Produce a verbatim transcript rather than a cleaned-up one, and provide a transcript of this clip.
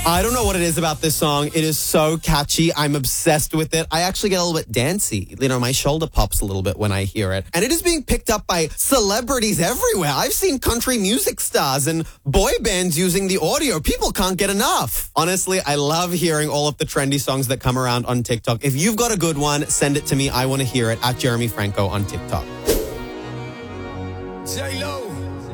I don't know what it is about this song. It is so catchy. I'm obsessed with it. I actually get a little bit dancey. You know, my shoulder pops a little bit when I hear it. And it is being picked up by celebrities everywhere. I've seen country music stars and boy bands using the audio. People can't get enough. Honestly, I love hearing all of the trendy songs that come around on TikTok. If you've got a good one, send it to me. I want to hear it at Jeremy Franco on TikTok. J-Lo.